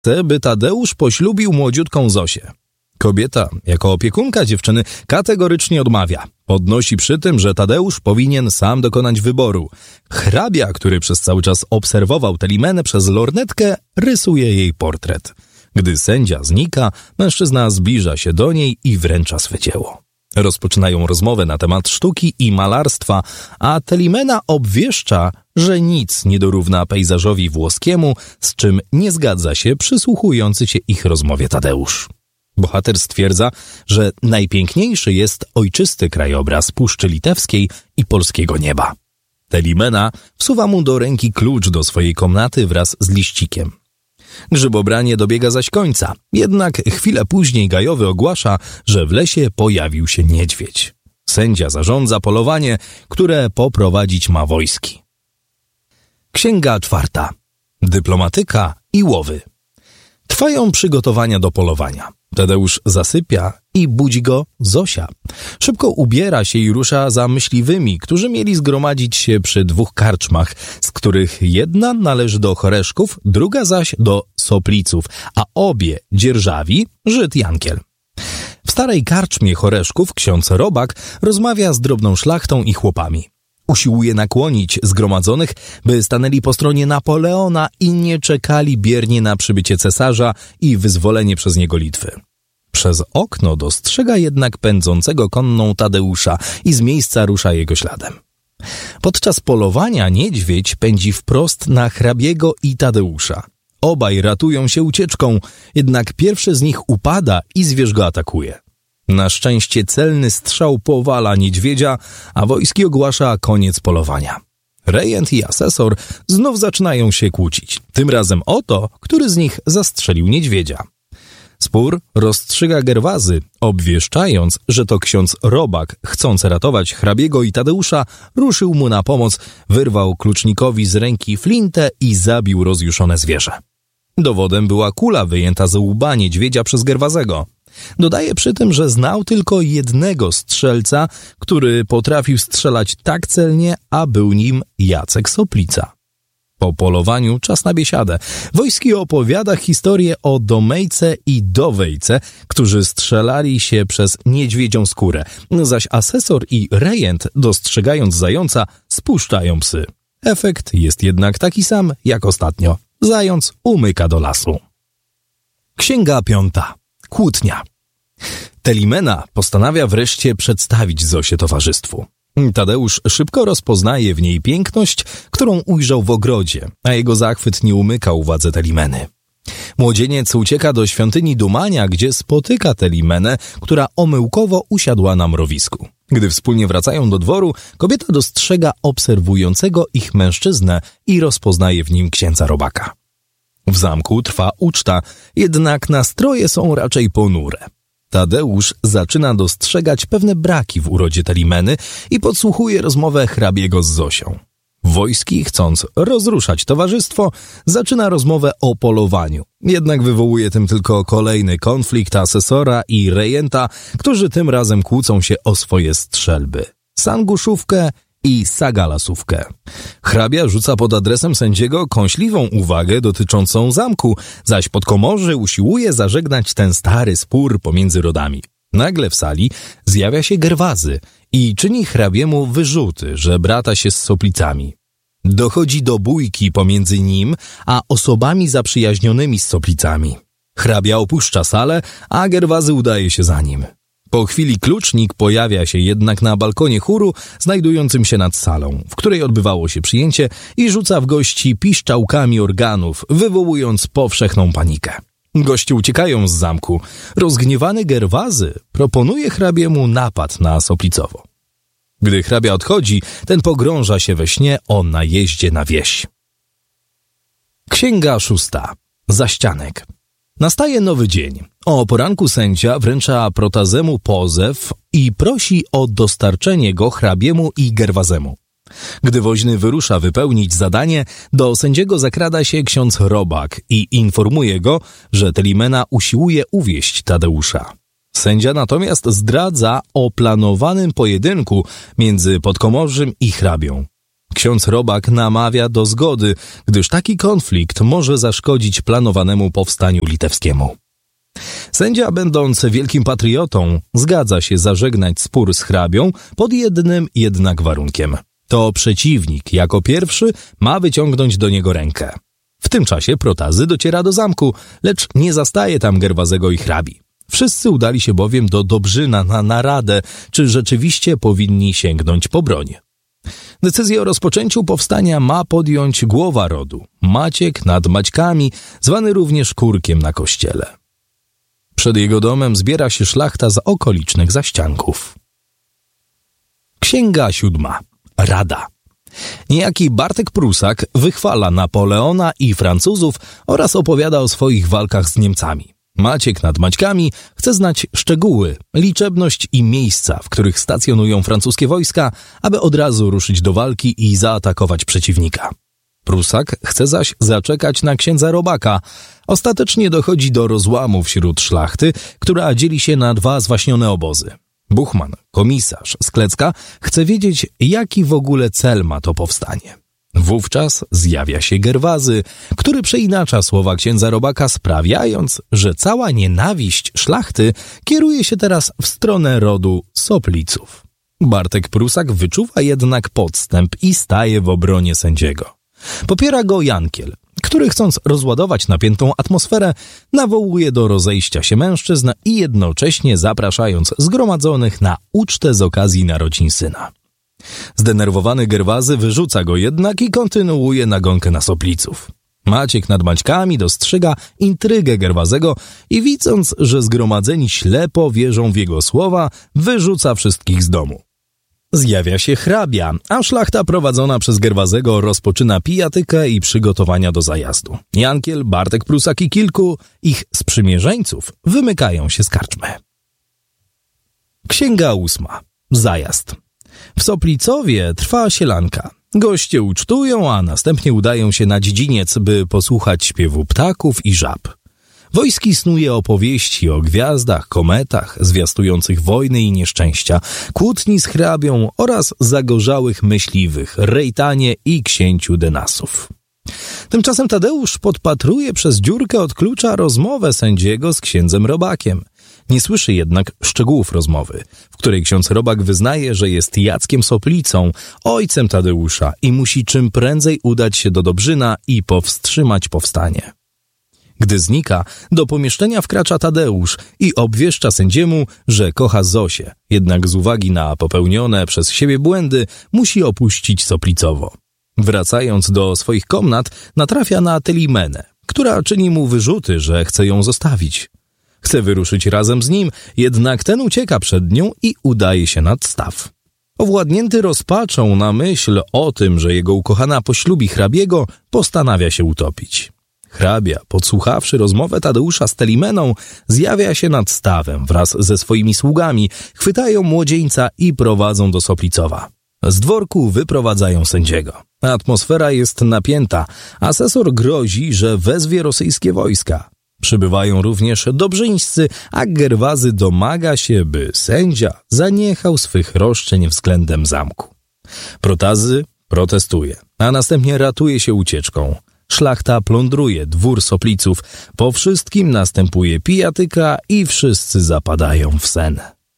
chce, by Tadeusz poślubił młodziutką Zosię. Kobieta, jako opiekunka dziewczyny, kategorycznie odmawia. Podnosi przy tym, że Tadeusz powinien sam dokonać wyboru. Hrabia, który przez cały czas obserwował Telimenę przez lornetkę, rysuje jej portret. Gdy sędzia znika, mężczyzna zbliża się do niej i wręcza swe dzieło. Rozpoczynają rozmowę na temat sztuki i malarstwa, a Telimena obwieszcza, że nic nie dorówna pejzażowi włoskiemu, z czym nie zgadza się przysłuchujący się ich rozmowie Tadeusz. Bohater stwierdza, że najpiękniejszy jest ojczysty krajobraz Puszczy Litewskiej i polskiego nieba. Telimena wsuwa mu do ręki klucz do swojej komnaty wraz z liścikiem. Grzybobranie dobiega zaś końca, jednak chwilę później Gajowy ogłasza, że w lesie pojawił się niedźwiedź. Sędzia zarządza polowanie, które poprowadzić ma wojski. Księga 4. Dyplomatyka i łowy. Trwają przygotowania do polowania. Tadeusz zasypia i budzi go Zosia. Szybko ubiera się i rusza za myśliwymi, którzy mieli zgromadzić się przy 2 karczmach, z których jedna należy do Choreszków, druga zaś do Sopliców, a obie dzierżawi Żyd Jankiel. W starej karczmie Choreszków ksiądz Robak rozmawia z drobną szlachtą i chłopami. Usiłuje nakłonić zgromadzonych, by stanęli po stronie Napoleona i nie czekali biernie na przybycie cesarza i wyzwolenie przez niego Litwy. Przez okno dostrzega jednak pędzącego konną Tadeusza i z miejsca rusza jego śladem. Podczas polowania niedźwiedź pędzi wprost na hrabiego i Tadeusza. Obaj ratują się ucieczką, jednak pierwszy z nich upada i zwierz go atakuje. Na szczęście celny strzał powala niedźwiedzia, a wojski ogłasza koniec polowania. Rejent i asesor znów zaczynają się kłócić. Tym razem o to, który z nich zastrzelił niedźwiedzia. Spór rozstrzyga Gerwazy, obwieszczając, że to ksiądz Robak, chcąc ratować hrabiego i Tadeusza, ruszył mu na pomoc, wyrwał klucznikowi z ręki flintę i zabił rozjuszone zwierzę. Dowodem była kula wyjęta z łba niedźwiedzia przez Gerwazego. Dodaje przy tym, że znał tylko jednego strzelca, który potrafił strzelać tak celnie, a był nim Jacek Soplica. Po polowaniu czas na biesiadę. Wojski opowiada historię o Domejce i Dowejce, którzy strzelali się przez niedźwiedzią skórę, zaś asesor i rejent, dostrzegając zająca, spuszczają psy. Efekt jest jednak taki sam jak ostatnio. Zając umyka do lasu. Księga 5. Kłótnia. Telimena postanawia wreszcie przedstawić Zosię towarzystwu. Tadeusz szybko rozpoznaje w niej piękność, którą ujrzał w ogrodzie, a jego zachwyt nie umyka uwadze Telimeny. Młodzieniec ucieka do świątyni Dumania, gdzie spotyka Telimenę, która omyłkowo usiadła na mrowisku. Gdy wspólnie wracają do dworu, kobieta dostrzega obserwującego ich mężczyznę i rozpoznaje w nim księdza Robaka. W zamku trwa uczta, jednak nastroje są raczej ponure. Tadeusz zaczyna dostrzegać pewne braki w urodzie Telimeny i podsłuchuje rozmowę hrabiego z Zosią. Wojski, chcąc rozruszać towarzystwo, zaczyna rozmowę o polowaniu. Jednak wywołuje tym tylko kolejny konflikt asesora i rejenta, którzy tym razem kłócą się o swoje strzelby. Sanguszówkę i sagalasówkę. Hrabia rzuca pod adresem sędziego kąśliwą uwagę dotyczącą zamku, zaś podkomorzy usiłuje zażegnać ten stary spór pomiędzy rodami. Nagle w sali zjawia się Gerwazy i czyni hrabiemu wyrzuty, że brata się z Soplicami. Dochodzi do bójki pomiędzy nim a osobami zaprzyjaźnionymi z Soplicami. Hrabia opuszcza salę, a Gerwazy udaje się za nim. Po chwili klucznik pojawia się jednak na balkonie chóru znajdującym się nad salą, w której odbywało się przyjęcie, i rzuca w gości piszczałkami organów, wywołując powszechną panikę. Goście uciekają z zamku. Rozgniewany Gerwazy proponuje hrabiemu napad na Soplicowo. Gdy hrabia odchodzi, ten pogrąża się we śnie o najeździe na wieś. Księga 6. Zaścianek. Nastaje nowy dzień. O poranku sędzia wręcza Protazemu pozew i prosi o dostarczenie go hrabiemu i Gerwazemu. Gdy woźny wyrusza wypełnić zadanie, do sędziego zakrada się ksiądz Robak i informuje go, że Telimena usiłuje uwieść Tadeusza. Sędzia natomiast zdradza o planowanym pojedynku między podkomorzym i hrabią. Ksiądz Robak namawia do zgody, gdyż taki konflikt może zaszkodzić planowanemu powstaniu litewskiemu. Sędzia, będąc wielkim patriotą, zgadza się zażegnać spór z hrabią pod jednym jednak warunkiem. To przeciwnik jako pierwszy ma wyciągnąć do niego rękę. W tym czasie Protazy dociera do zamku, lecz nie zastaje tam Gerwazego i hrabi. Wszyscy udali się bowiem do Dobrzyna na naradę, czy rzeczywiście powinni sięgnąć po broń. Decyzję o rozpoczęciu powstania ma podjąć głowa rodu, Maciek nad Maćkami, zwany również Kurkiem na kościele. Przed jego domem zbiera się szlachta z okolicznych zaścianków. Księga 7. Rada. Niejaki Bartek Prusak wychwala Napoleona i Francuzów oraz opowiada o swoich walkach z Niemcami. Maciek nad Maćkami chce znać szczegóły, liczebność i miejsca, w których stacjonują francuskie wojska, aby od razu ruszyć do walki i zaatakować przeciwnika. Prusak chce zaś zaczekać na księdza Robaka. Ostatecznie dochodzi do rozłamu wśród szlachty, która dzieli się na dwa zwaśnione obozy. Buchman, komisarz z Klecka, chce wiedzieć, jaki w ogóle cel ma to powstanie. Wówczas zjawia się Gerwazy, który przeinacza słowa księdza Robaka, sprawiając, że cała nienawiść szlachty kieruje się teraz w stronę rodu Sopliców. Bartek Prusak wyczuwa jednak podstęp i staje w obronie sędziego. Popiera go Jankiel, który chcąc rozładować napiętą atmosferę, nawołuje do rozejścia się mężczyzn i jednocześnie zapraszając zgromadzonych na ucztę z okazji narodzin syna. Zdenerwowany Gerwazy wyrzuca go jednak i kontynuuje nagonkę na Sopliców. Maciek nad Maćkami dostrzega intrygę Gerwazego i widząc, że zgromadzeni ślepo wierzą w jego słowa, wyrzuca wszystkich z domu. Zjawia się hrabia, a szlachta prowadzona przez Gerwazego rozpoczyna pijatykę i przygotowania do zajazdu. Jankiel, Bartek Prusak i kilku ich sprzymierzeńców wymykają się z karczmy. Księga 8. Zajazd. W Soplicowie trwa sielanka. Goście ucztują, a następnie udają się na dziedziniec, by posłuchać śpiewu ptaków i żab. Wojski snuje opowieści o gwiazdach, kometach, zwiastujących wojny i nieszczęścia, kłótni z hrabią oraz zagorzałych myśliwych, Rejtanie i księciu Denasów. Tymczasem Tadeusz podpatruje przez dziurkę od klucza rozmowę sędziego z księdzem Robakiem. Nie słyszy jednak szczegółów rozmowy, w której ksiądz Robak wyznaje, że jest Jackiem Soplicą, ojcem Tadeusza i musi czym prędzej udać się do Dobrzyna i powstrzymać powstanie. Gdy znika, do pomieszczenia wkracza Tadeusz i obwieszcza sędziemu, że kocha Zosię, jednak z uwagi na popełnione przez siebie błędy musi opuścić Soplicowo. Wracając do swoich komnat, natrafia na Telimenę, która czyni mu wyrzuty, że chce ją zostawić. Chce wyruszyć razem z nim, jednak ten ucieka przed nią i udaje się nad staw. Owładnięty rozpaczą na myśl o tym, że jego ukochana poślubi hrabiego, postanawia się utopić. Hrabia, podsłuchawszy rozmowę Tadeusza z Telimeną, zjawia się nad stawem wraz ze swoimi sługami, chwytają młodzieńca i prowadzą do Soplicowa. Z dworku wyprowadzają sędziego. Atmosfera jest napięta, asesor grozi, że wezwie rosyjskie wojska. Przybywają również dobrzyńscy, a Gerwazy domaga się, by sędzia zaniechał swych roszczeń względem zamku. Protazy protestuje, a następnie ratuje się ucieczką. Szlachta plądruje dwór Sopliców, po wszystkim następuje pijatyka i wszyscy zapadają w sen.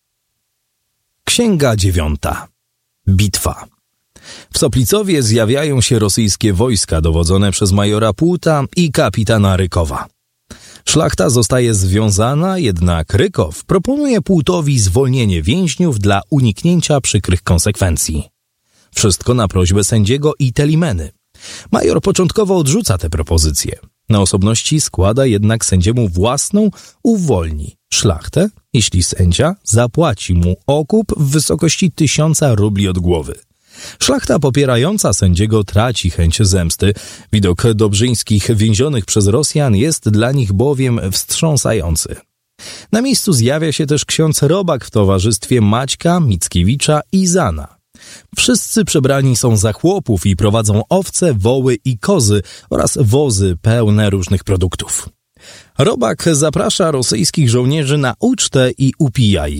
Księga 9. Bitwa. W Soplicowie zjawiają się rosyjskie wojska dowodzone przez majora Płuta i kapitana Rykowa. Szlachta zostaje związana, jednak Rykow proponuje Płutowi zwolnienie więźniów dla uniknięcia przykrych konsekwencji. Wszystko na prośbę sędziego i Telimeny. Major początkowo odrzuca tę propozycję. Na osobności składa jednak sędziemu własną uwolni szlachtę, jeśli sędzia zapłaci mu okup w wysokości 1000 rubli od głowy. Szlachta popierająca sędziego traci chęć zemsty. Widok dobrzyńskich więzionych przez Rosjan jest dla nich bowiem wstrząsający. Na miejscu zjawia się też ksiądz Robak w towarzystwie Maćka, Mickiewicza i Zana. Wszyscy przebrani są za chłopów i prowadzą owce, woły i kozy oraz wozy pełne różnych produktów. Robak zaprasza rosyjskich żołnierzy na ucztę i upija ich.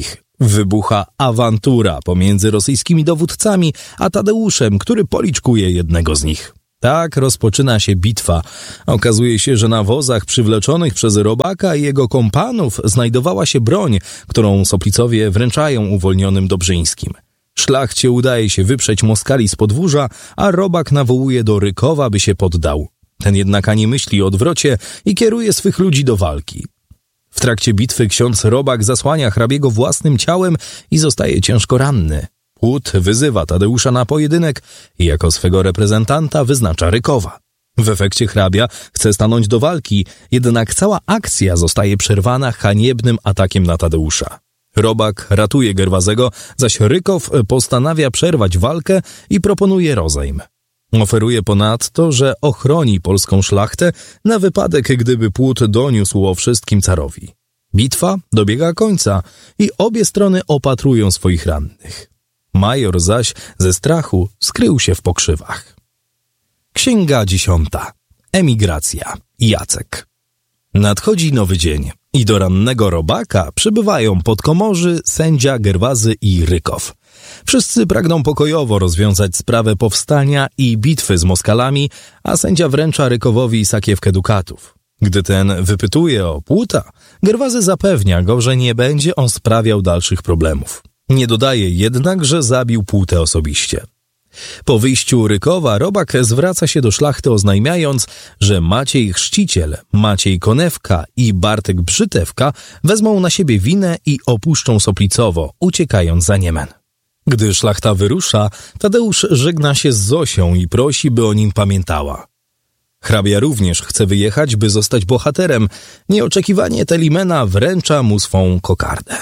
Wybucha awantura pomiędzy rosyjskimi dowódcami a Tadeuszem, który policzkuje jednego z nich. Tak rozpoczyna się bitwa. Okazuje się, że na wozach przywleczonych przez Robaka i jego kompanów znajdowała się broń, którą Soplicowie wręczają uwolnionym Dobrzyńskim. Szlachcie udaje się wyprzeć Moskali z podwórza, a Robak nawołuje do Rykowa, by się poddał. Ten jednak ani myśli o odwrocie i kieruje swych ludzi do walki. W trakcie bitwy ksiądz Robak zasłania hrabiego własnym ciałem i zostaje ciężko ranny. Płód wyzywa Tadeusza na pojedynek i jako swego reprezentanta wyznacza Rykowa. W efekcie hrabia chce stanąć do walki, jednak cała akcja zostaje przerwana haniebnym atakiem na Tadeusza. Robak ratuje Gerwazego, zaś Rykow postanawia przerwać walkę i proponuje rozejm. Oferuje ponadto, że ochroni polską szlachtę na wypadek, gdyby płód doniósł o wszystkim carowi. Bitwa dobiega końca i obie strony opatrują swoich rannych. Major zaś ze strachu skrył się w pokrzywach. Księga 10. Emigracja. Jacek. Nadchodzi nowy dzień i do rannego Robaka przybywają podkomorzy, sędzia, Gerwazy i Rykow. Wszyscy pragną pokojowo rozwiązać sprawę powstania i bitwy z Moskalami, a sędzia wręcza Rykowowi sakiewkę dukatów. Gdy ten wypytuje o płuta, Gerwazy zapewnia go, że nie będzie on sprawiał dalszych problemów. Nie dodaje jednak, że zabił płutę osobiście. Po wyjściu Rykowa Robak zwraca się do szlachty, oznajmiając, że Maciej Chrzciciel, Maciej Konewka i Bartek Brzytewka wezmą na siebie winę i opuszczą Soplicowo, uciekając za Niemen. Gdy szlachta wyrusza, Tadeusz żegna się z Zosią i prosi, by o nim pamiętała. Hrabia również chce wyjechać, by zostać bohaterem. Nieoczekiwanie Telimena wręcza mu swą kokardę.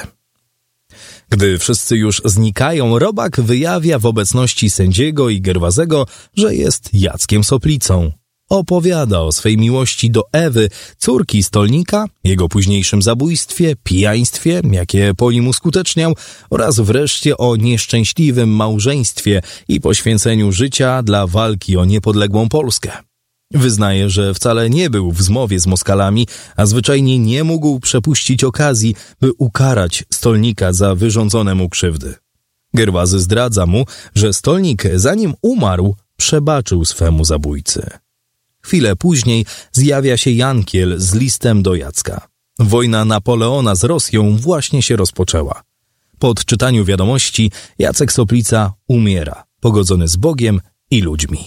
Gdy wszyscy już znikają, Robak wyjawia w obecności sędziego i Gerwazego, że jest Jackiem Soplicą. Opowiada o swej miłości do Ewy, córki stolnika, jego późniejszym zabójstwie, pijaństwie, jakie po nim uskuteczniał, oraz wreszcie o nieszczęśliwym małżeństwie i poświęceniu życia dla walki o niepodległą Polskę. Wyznaje, że wcale nie był w zmowie z Moskalami, a zwyczajnie nie mógł przepuścić okazji, by ukarać stolnika za wyrządzone mu krzywdy. Gerwazy zdradza mu, że stolnik, zanim umarł, przebaczył swemu zabójcy. Chwilę później zjawia się Jankiel z listem do Jacka. Wojna Napoleona z Rosją właśnie się rozpoczęła. Po odczytaniu wiadomości Jacek Soplica umiera, pogodzony z Bogiem i ludźmi.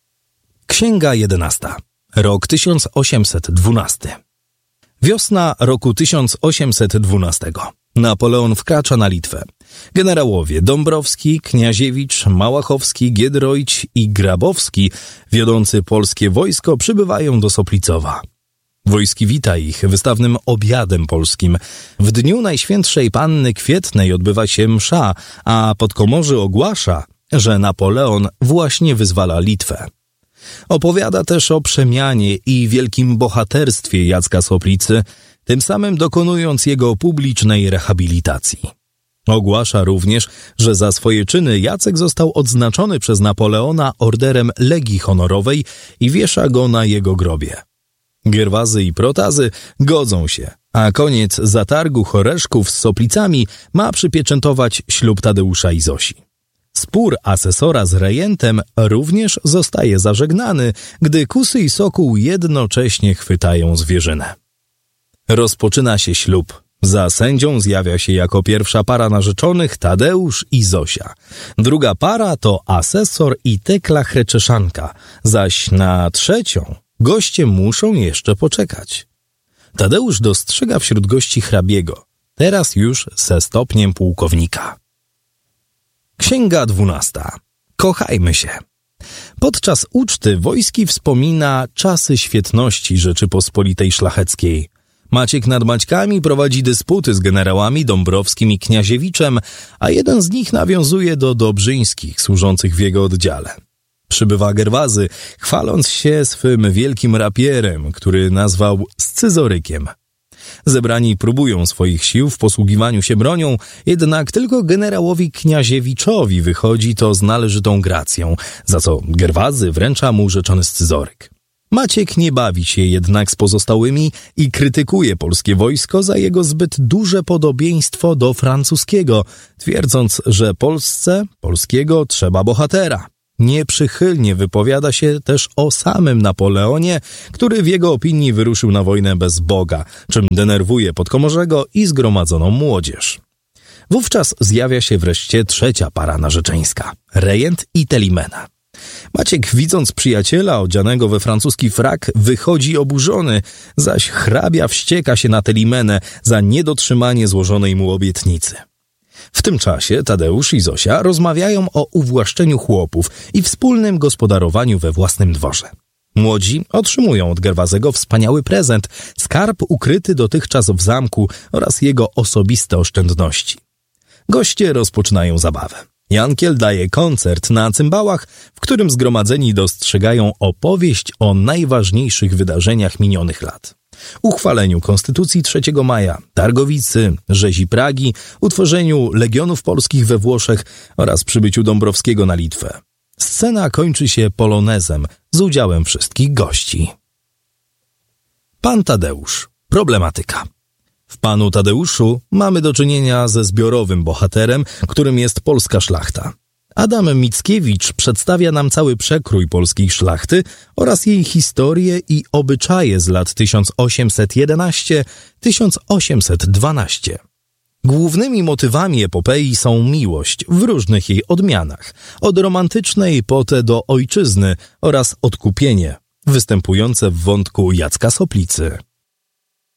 Księga 11. Rok 1812. Wiosna roku 1812. Napoleon wkracza na Litwę. Generałowie Dąbrowski, Kniaziewicz, Małachowski, Giedroyć i Grabowski, wiodący polskie wojsko, przybywają do Soplicowa. Wojski wita ich wystawnym obiadem polskim. W dniu Najświętszej Panny Kwietnej odbywa się msza, a podkomorzy ogłasza, że Napoleon właśnie wyzwala Litwę. Opowiada też o przemianie i wielkim bohaterstwie Jacka Soplicy, tym samym dokonując jego publicznej rehabilitacji. Ogłasza również, że za swoje czyny Jacek został odznaczony przez Napoleona orderem Legii Honorowej i wiesza go na jego grobie. Gerwazy i Protazy godzą się, a koniec zatargu Horeszków z Soplicami ma przypieczętować ślub Tadeusza i Zosi. Spór asesora z rejentem również zostaje zażegnany, gdy Kusy i Sokół jednocześnie chwytają zwierzynę. Rozpoczyna się ślub. Za sędzią zjawia się jako pierwsza para narzeczonych Tadeusz i Zosia. Druga para to asesor i Tekla Chrzeczeszanka, zaś na trzecią goście muszą jeszcze poczekać. Tadeusz dostrzega wśród gości hrabiego, teraz już ze stopniem pułkownika. Księga 12. Kochajmy się. Podczas uczty Wojski wspomina czasy świetności Rzeczypospolitej Szlacheckiej. Maciek nad Maćkami prowadzi dysputy z generałami Dąbrowskim i Kniaziewiczem, a jeden z nich nawiązuje do Dobrzyńskich służących w jego oddziale. Przybywa Gerwazy, chwaląc się swym wielkim rapierem, który nazwał scyzorykiem. Zebrani próbują swoich sił w posługiwaniu się bronią, jednak tylko generałowi Kniaziewiczowi wychodzi to z należytą gracją, za co Gerwazy wręcza mu rzeczony scyzoryk. Maciek nie bawi się jednak z pozostałymi i krytykuje polskie wojsko za jego zbyt duże podobieństwo do francuskiego, twierdząc, że Polsce, polskiego, trzeba bohatera. Nieprzychylnie wypowiada się też o samym Napoleonie, który w jego opinii wyruszył na wojnę bez Boga, czym denerwuje Podkomorzego i zgromadzoną młodzież. Wówczas zjawia się wreszcie trzecia para narzeczeńska – rejent i Telimena. Maciek, widząc przyjaciela odzianego we francuski frak, wychodzi oburzony, zaś hrabia wścieka się na Telimenę za niedotrzymanie złożonej mu obietnicy. W tym czasie Tadeusz i Zosia rozmawiają o uwłaszczeniu chłopów i wspólnym gospodarowaniu we własnym dworze. Młodzi otrzymują od Gerwazego wspaniały prezent, skarb ukryty dotychczas w zamku oraz jego osobiste oszczędności. Goście rozpoczynają zabawę. Jankiel daje koncert na cymbałach, w którym zgromadzeni dostrzegają opowieść o najważniejszych wydarzeniach minionych lat. Uchwaleniu Konstytucji 3 maja, Targowicy, rzezi Pragi, utworzeniu Legionów Polskich we Włoszech oraz przybyciu Dąbrowskiego na Litwę. Scena kończy się polonezem z udziałem wszystkich gości. Pan Tadeusz. Problematyka. W panu Tadeuszu mamy do czynienia ze zbiorowym bohaterem, którym jest polska szlachta. Adam Mickiewicz przedstawia nam cały przekrój polskiej szlachty oraz jej historię i obyczaje z lat 1811-1812. Głównymi motywami epopei są miłość w różnych jej odmianach, od romantycznej po tę do ojczyzny oraz odkupienie, występujące w wątku Jacka Soplicy.